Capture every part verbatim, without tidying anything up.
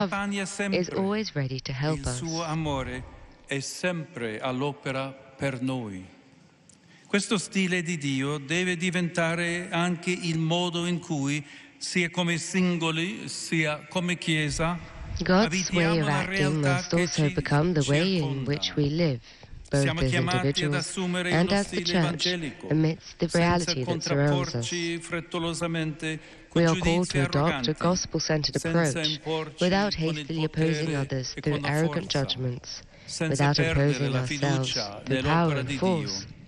is always ready to help Il us. suo amore è sempre all'opera per noi. Questo stile di Dio deve diventare anche il modo in cui, sia come singoli, sia come Chiesa, God's way of abitiamo la acting realtà must che also ci become the way in circonda. which we live, both Siamo as chiamati ad individuals assumere and uno as the stile Church, evangelico, amidst the senza reality that surrounds us. contrapporci frettolosamente We con are called giudizi to adopt a arroganti, gospel-centered senza approach, imporci without con il hastily opposing potere others e through con la arrogant forza, judgments, senza without perdere imposing la ourselves fiducia through power nell'opera and di force, Dio.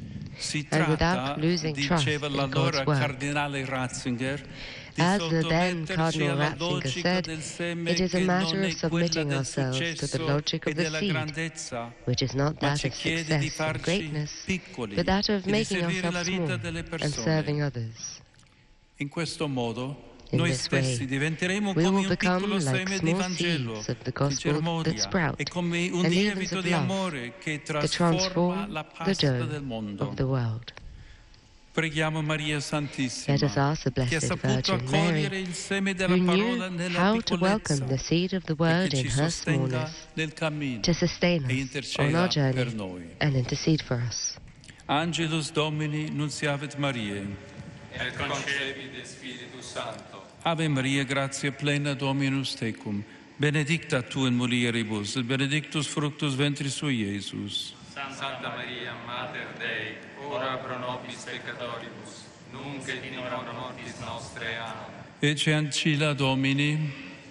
Si and without tratta, losing trust diceva in l'allora God's word. cardinale Ratzinger, di As the then sottometterci Cardinal alla Ratzinger logica said, del seme it is a che matter non of è quella submitting del ourselves to the successo logic e of the della seed, grandezza, which is not ma that ci of chiede di success and farci greatness, piccoli but that of e di making servire la ourselves vita small delle and serving persone. others. In questo modo In noi this stessi way, diventeremo we come will un piccolo become like seme di small Vangelo seeds of the che gospel that germoglia sprout, e come un and leavens lievito of di love amore che that trasforma transform la the pasta dough del mondo. of the world. Preghiamo Maria Let Santissima, us ask the che ha Blessed saputo Virgin Mary, accogliere il seme who della knew parola nella how to welcome piccolezza, the seed of the perché word in ci her sostenga smallness, nel cammino to sustain e us on our interceda journey per noi. and intercede for us. Angelus Domini nunciavit Mariae. Et concepi de Spiritus Sancto. Ave Maria, gratia plena Dominus tecum, benedicta tu in mulieribus, et benedictus fructus ventris sui, Iesus. Santa Maria, Mater Dei, ora pro nobis peccatoribus, nunc et in hora mortis nostre. Amen. Ecce ancilla Domini.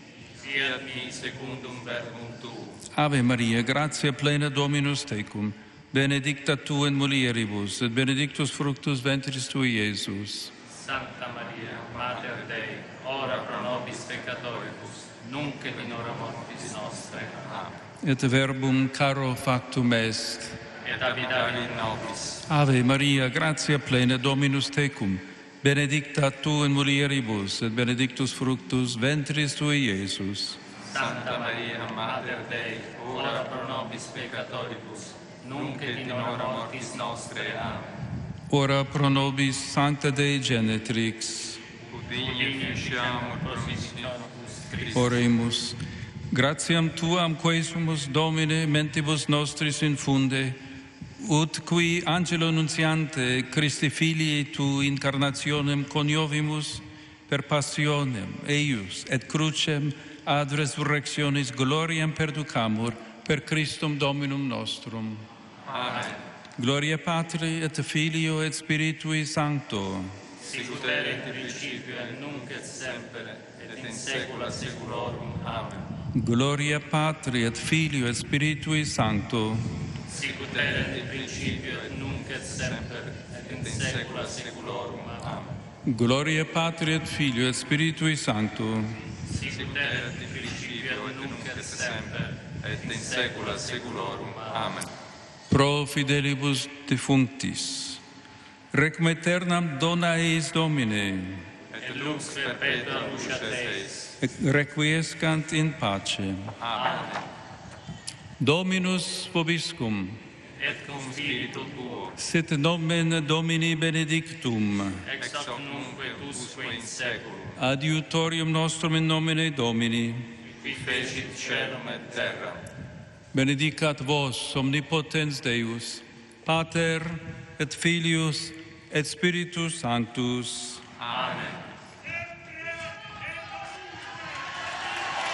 Fiat mi secundum verbum tuum. Ave Maria, gratia plena Dominus tecum, benedicta tu in mulieribus, et benedictus fructus ventris tui, Iesus. Santa Maria, Mater Dei, ora pro nobis peccatoribus, nunc et in hora mortis nostre. Amen. Et verbum caro factum est. Et habitavit in nobis. Ave Maria, gratia plena Dominus tecum, benedicta tu in mulieribus, et benedictus fructus ventris tui, Iesus. Santa Maria, Mater Dei, ora pro nobis peccatoribus, nunc et in hora mortis nostre. Amen. Ora pro nobis Sancta Dei Genetrix. Ut digni ficiamur promissionibus Christi. Oremus. Gratiam tuam quae sumus Domine mentibus nostris infunde, ut qui angelo nuntiante Christi filii tu incarnationem coniovimus per passionem eius et crucem ad resurrectionis gloriam perducamur per Christum Dominum nostrum. Amen. Gloria Patri et Filio et Spiritui Sancto. Sicut erat in principio et nunc et semper et in saecula saeculorum. Amen. Gloria Patri et Filio et Spiritui Sancto. Sicut erat in principio et nunc et semper et in saecula saeculorum. Amen. Gloria Patri et Filio et Spiritui Sancto. Sicut erat in principio et nunc et semper et in saecula saeculorum. Amen. Pro fidelibus defunctis, requiem aeternam dona eis Domine, Et lux perpetua luceat eis. et requiescant in pace. Amen. Dominus vobiscum, Et cum spiritu tuo, sit nomen Domini benedictum, ex hoc nunc et usque in saeculum, adiutorium nostrum in nomine Domini, qui fecit caelum et terram. benedicat vos omnipotens Deus, Pater et Filius et Spiritus Sanctus. Amen.